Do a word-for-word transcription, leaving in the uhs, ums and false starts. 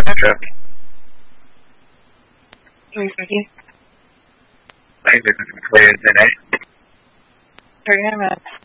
truck. three fifty. I think this is clear today. thirty-nine minutes.